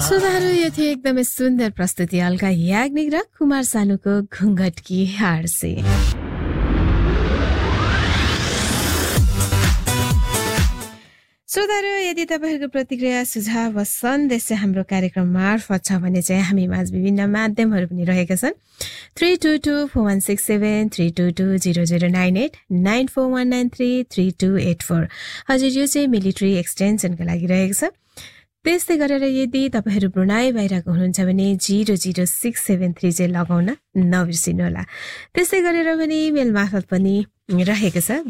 श्रोताहरू, यो थियो एकदमै सुन्दर प्रस्तुति अलका याग्निक र कुमार सानुको घुङ्घटकी हार से। श्रोताहरू, यदि तपाईँहरूको प्रतिक्रिया सुझाव वा सन्देश चाहिँ हाम्रो कार्यक्रम मार्फत छ भने चाहिँ हामी माझ विभिन्न माध्यमहरू पनि रहेका छन्। 32241673 32200989 9419333284। हजुर, यो चाहिँ मिलिट्री एक्सटेन्सनको लागि रहेको छ। त्यस्तै गरेर यदि तपाईँहरू ब्रुनाई बाहिरको हुनुहुन्छ भने 00673 चाहिँ लगाउन नबिर्सिनुहोला। त्यस्तै गरेर पनि इमेल मार्फत पनि रहेको छ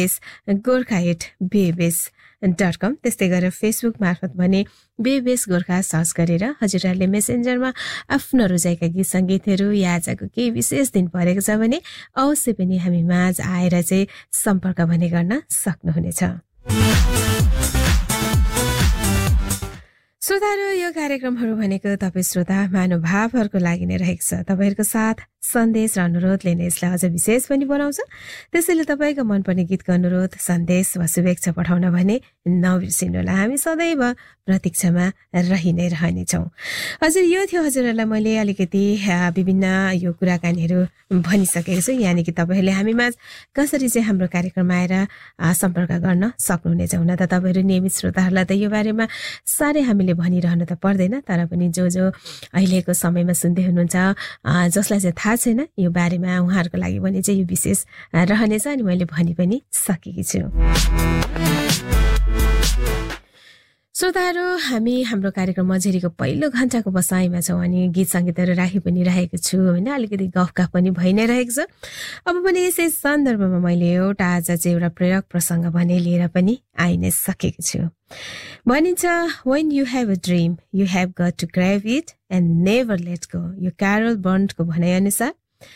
bvs@bvs.com। त्यस्तै गरेर फेसबुक मार्फत भने बेबेस गोर्खा सर्च गरेर हजुरहरूले मेसेन्जरमा आफ्नो रोजाइका गीत सङ्गीतहरू या आजको केही विशेष दिन परेको छ भने अवश्य पनि हामी माझ आएर चाहिँ सम्पर्क भने गर्न सक्नुहुनेछ। श्रोताहरू, यो कार्यक्रमहरू भनेको तपाईँ श्रोता महानुभावहरूको लागि नै रहेको छ। तपाईँहरूको साथ सन्देश र अनुरोधले नै यसलाई अझ विशेष पनि बनाउँछ। त्यसैले तपाईँको मनपर्ने गीतको अनुरोध सन्देश वा शुभेच्छा पठाउन भने नबिर्सिनुहोला। हामी सदैव प्रतीक्षामा रहि नै रहनेछौँ। हजुर, यो थियो हजुरहरूलाई मैले अलिकति विभिन्न यो कुराकानीहरू भनिसकेको छु। यानि कि तपाईँहरूले हामीमा कसरी चाहिँ हाम्रो कार्यक्रममा आएर सम्पर्क गर्न सक्नुहुनेछ। हुन त तपाईँहरू नियमित श्रोताहरूलाई त यो बारेमा साह्रै हामीले भनिरहनु त पर्दैन, तर पनि जो अहिलेको समयमा सुन्दै हुनुहुन्छ जसलाई चाहिँ थाहा छैन यो बारेमा उहाँहरूको लागि भने चाहिँ यो विशेष रहनेछ। अनि मैले भनि पनि सकेकी छु। श्रोताहरू, हामी हाम्रो कार्यक्रम मझेरीको पहिलो घण्टाको बसाइमा छौँ अनि गीत सङ्गीतहरू राखी पनि रहेको छु होइन। अलिकति गफगाफ पनि भइ नै रहेको छ। अब पनि यसै सन्दर्भमा मैले एउटा आज चाहिँ एउटा प्रयोग प्रसङ्ग भने लिएर पनि आइ नै सकेको छु। भनिन्छ, when you have a dream you have got to grab it and never let go। यो क्यारोल बर्न्टको भनाइअनुसार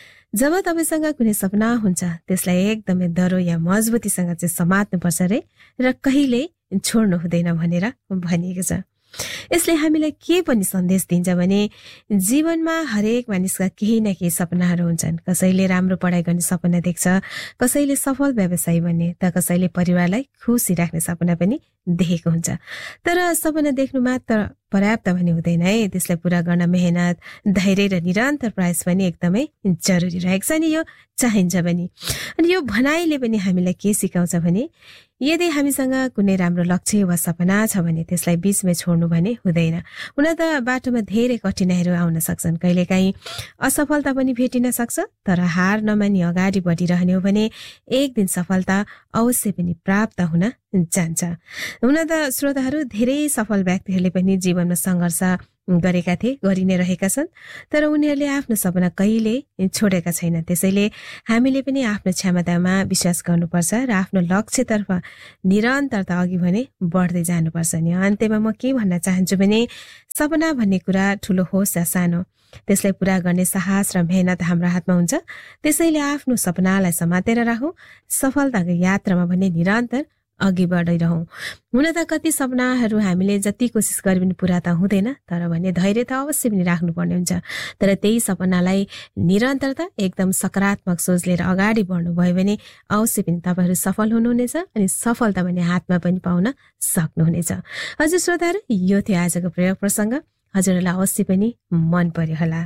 जब तपाईँसँग कुनै सपना हुन्छ त्यसलाई एकदमै दरो या मजबुतीसँग चाहिँ समात्नुपर्छ रे र कहिल्यै छोड्नु हुँदैन भनेर भनिएको छ। यसले हामीलाई के पनि सन्देश दिन्छ भने जीवनमा हरेक मानिसका केही न केही सपनाहरू हुन्छन्। कसैले राम्रो पढाइ गर्ने सपना देख्छ, कसैले सफल व्यवसायी बन्ने, त कसैले परिवारलाई खुसी राख्ने सपना पनि देखेको हुन्छ। तर सपना देख्नु मात्र पर्याप्त पनि हुँदैन है। त्यसलाई पूरा गर्न मेहनत, धैर्य र निरन्तर प्रयास पनि एकदमै जरुरी रहेको छ। अनि यो चाहिन्छ पनि। अनि यो भनाइले पनि हामीलाई के सिकाउँछ भने यदि हामीसँग कुनै राम्रो लक्ष्य वा सपना छ भने त्यसलाई बीचमै छोड्नु भने हुँदैन। हुन त बाटोमा धेरै कठिनाइहरू आउन सक्छन्, कहिलेकाहीँ असफलता पनि भेटिन सक्छ, तर हार नमानी अगाडि बढिरहने हो भने एक दिन सफलता अवश्य पनि प्राप्त हुन जान्छ। हुन त श्रोताहरू, धेरै सफल व्यक्तिहरूले पनि जीवनमा सङ्घर्ष गरेका थिए, गरि नै रहेका छन्, तर उनीहरूले आफ्नो सपना कहिले छोडेका छैनन्। त्यसैले हामीले पनि आफ्नो क्षमतामा विश्वास गर्नुपर्छ र आफ्नो लक्ष्यतर्फ निरन्तरता अघि भने बढ्दै जानुपर्छ। नि अन्त्यमा म के भन्न चाहन्छु भने सपना भन्ने कुरा ठुलो होस् या सानो, त्यसलाई पूरा गर्ने साहस र मेहनत हाम्रो हातमा हुन्छ। त्यसैले आफ्नो सपनालाई समातेर राखौँ, सफलताको यात्रामा भने निरन्तर अघि बढिरहौँ। हुन त कति सपनाहरू हामीले जति कोसिस गरे पनि पुरा त हुँदैन, तर भने धैर्य त अवश्य पनि राख्नुपर्ने हुन्छ। तर त्यही सपनालाई निरन्तरता एकदम सकारात्मक सोच लिएर अगाडि बढ्नुभयो भने अवश्य पनि तपाईँहरू सफल हुनुहुनेछ अनि सफलता भने हातमा पनि पाउन सक्नुहुनेछ। हजुर श्रोताहरू, यो थियो आजको प्रयोग प्रसङ्ग। हजुरहरूलाई अवश्य पनि मन पर्यो होला।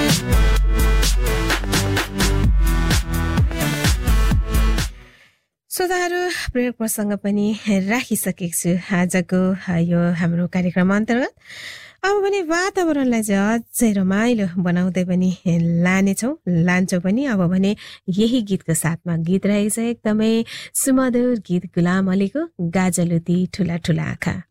श्रोताहरू, प्रयोग प्रसङ्ग पनि राखिसकेको छु आजको यो हाम्रो कार्यक्रम अन्तर्गत। अब भने वातावरणलाई चाहिँ अझै रमाइलो बनाउँदै पनि लान्छौँ पनि। अब भने यही गीतको साथमा गीत रहेको छ एकदमै सुमधुर गीत गुलाम अलीको गाजलुती ठुला ठुला आँखा।